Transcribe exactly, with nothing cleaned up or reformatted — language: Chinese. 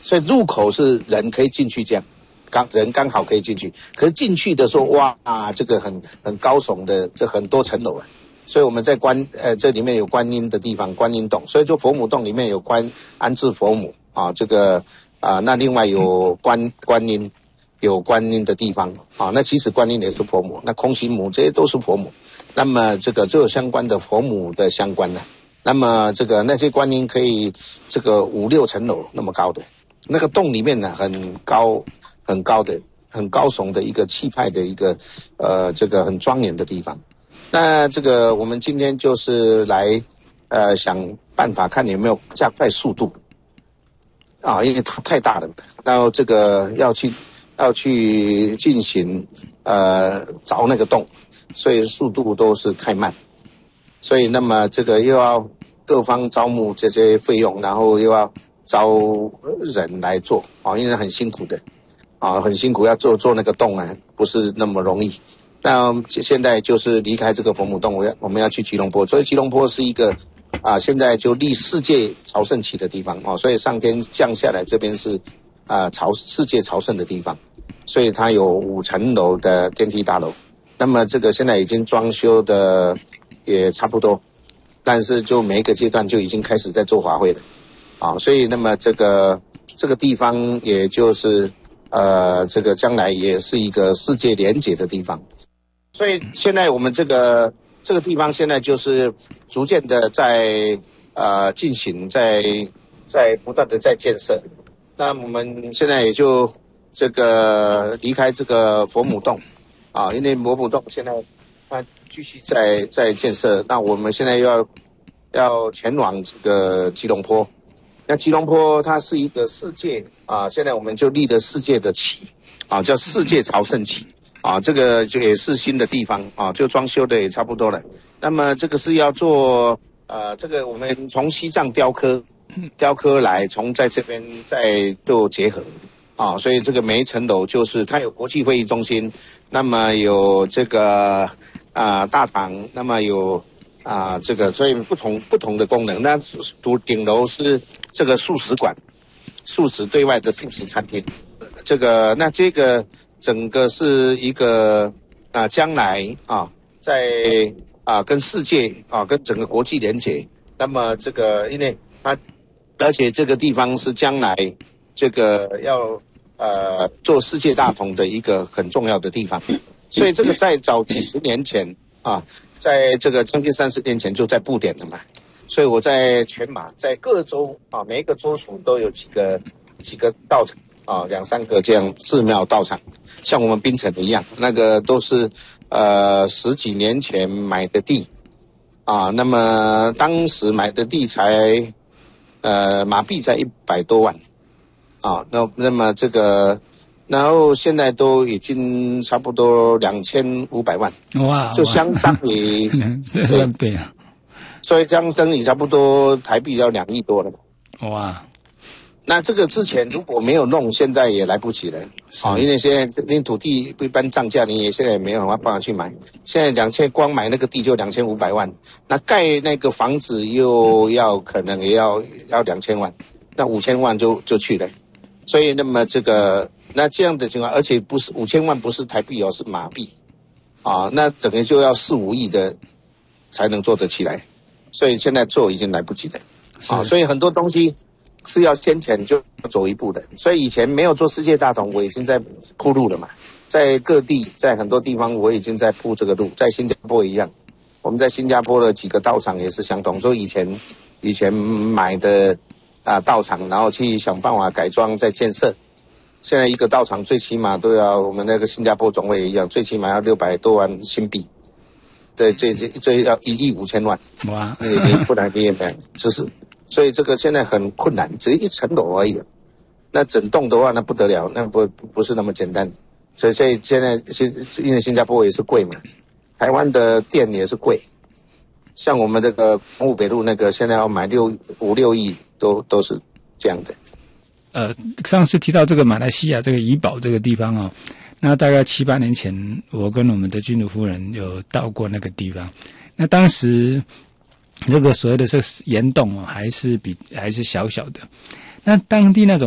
所以入口是人可以进去这样。刚人刚好可以进去，可是进去的时候，哇，啊、这个很很高耸的，这很多层楼啊。所以我们在观呃这里面有观音的地方，观音洞，所以就佛母洞里面有观安置佛母啊，这个啊，那另外有观观音，有观音的地方啊，那其实观音也是佛母，那空行母这些都是佛母。那么这个就有相关的佛母的相关的，那么这个那些观音可以这个五六层楼那么高的，那个洞里面呢很高。很高的、很高耸的一个气派的一个，呃，这个很庄严的地方。那这个我们今天就是来，呃，想办法看有没有加快速度，啊，因为它太大了，然后这个要去要去进行呃凿那个洞，所以速度都是太慢。所以那么这个又要各方招募这些费用，然后又要招人来做，啊，因为很辛苦的。啊，很辛苦，要做做那个洞啊，不是那么容易。那现在就是离开这个佛母洞，我要我们要去吉隆坡，所以吉隆坡是一个啊，现在就立世界朝圣期的地方哦，所以上天降下来，这边是啊朝世界朝圣的地方，所以它有五层楼的电梯大楼。那么这个现在已经装修的也差不多，但是就每一个阶段就已经开始在做法会了啊，所以那么这个这个地方也就是。呃，这个将来也是一个世界连结的地方，所以现在我们这个这个地方现在就是逐渐的在呃进行，在在不断的在建设。那我们现在也就这个离开这个佛母洞啊，因为佛母洞现在它继续在在建设，那我们现在要要前往这个吉隆坡。那吉隆坡它是一个世界啊，现在我们就立了世界的旗啊，叫世界朝圣旗啊，这个就也是新的地方啊，就装修的也差不多了。那么这个是要做呃，这个我们从西藏雕刻雕刻来，从在这边再做结合啊，所以这个每一层楼就是它有国际会议中心，那么有这个啊大堂，那么有。啊，这个所以不同不同的功能，那顶顶楼是这个素食馆，素食对外的素食餐厅，这个那这个整个是一个啊将来啊在啊跟世界啊跟整个国际连结，那么这个因为它而且这个地方是将来这个要呃做世界大同的一个很重要的地方，所以这个在早几十年前啊。在这个将近三十年前就在布点了嘛，所以我在全马，在各州啊，每一个州属都有几个几个道场啊，两三个这样寺庙道场，像我们槟城一样，那个都是呃十几年前买的地啊，那么当时买的地才呃马币才一百多万啊，那那么这个。然后现在都已经差不多两千五百万， 哇， 就相当于这三倍啊！ 所以相当于差不多台币要两亿多了。 哇， 那这个之前如果没有弄，现在也来不及了啊！因为现在那土地一般涨价，你也现在也没有办法去买。现在两千光买那个地就两千五百万，那盖那个房子又要可能也要要两千万，那五千万就就去了。所以那么这个。那这样的情况，而且不是五千万，不是台币哦，是马币，啊，那等于就要四五亿的才能做得起来，所以现在做已经来不及了，啊，所以很多东西是要先前就走一步的，所以以前没有做世界大同，我已经在铺路了嘛，在各地，在很多地方我已经在铺这个路，在新加坡一样，我们在新加坡的几个道场也是相同，所以以前以前买的啊道场，然后去想办法改装再建设。现在一个道场最起码都要我们那个新加坡总会一样，最起码要六百多万新币，对，最最最要一亿五千万。 哇！ 你你不然你也没有，只是所以这个现在很困难，只是一层楼而已。那整栋的话，那不得了，那不不是那么简单。所以所以现在新因为新加坡也是贵嘛，台湾的店也是贵。像我们这个澎湖北路那个，现在要买六五六亿，都都是这样的。 呃，上次提到这个马来西亚这个怡保这个地方哦，那大概七八年前，我跟我们的君主夫人有到过那个地方。那当时那个所谓的这个岩洞哦，还是比还是小小的。那当地那种